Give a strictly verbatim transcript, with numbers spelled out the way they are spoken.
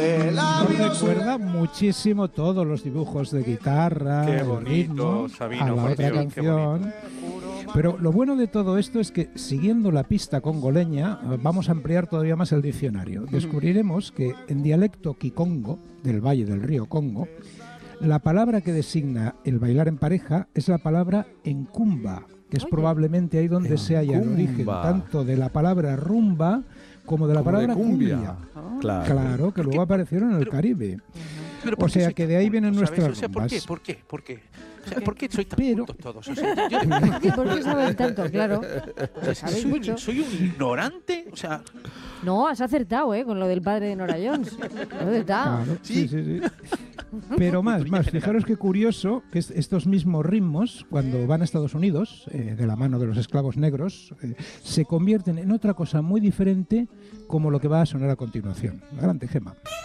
de la Nos recuerda muchísimo todos los dibujos de guitarra, Qué el bonito, ritmo, Sabino, a la por otra Dios, qué canción. Pero lo bueno de todo esto es que, siguiendo la pista congoleña, vamos a ampliar todavía más el diccionario. Descubriremos que en dialecto kikongo, del Valle del Río Congo, la palabra que designa el bailar en pareja es la palabra encumba, que es Oye. probablemente ahí donde se halla el origen Encumba. tanto de la palabra rumba como de la Como de palabra cumbia. cumbia. Claro. Claro, que luego aparecieron en el pero- Caribe. Pero O ¿por qué sea soy que tan de ahí culto, vienen sabes? nuestras O sea, ¿por qué? rumbas. ¿Por qué? ¿Por qué? O sea, ¿por qué soy tan Pero- cultos todos? O sea, yo, yo- ¿Por qué saben tanto? Claro. o sea, Sabéis soy, mucho. soy un ignorante. O sea, No, has acertado, ¿eh? Con lo del padre de Nora Jones. Has acertado. Claro, sí, sí, sí. Pero más, más, fijaros qué curioso que es- estos mismos ritmos, cuando van a Estados Unidos, eh, de la mano de los esclavos negros, eh, se convierten en otra cosa muy diferente como lo que va a sonar a continuación. Adelante, Gemma.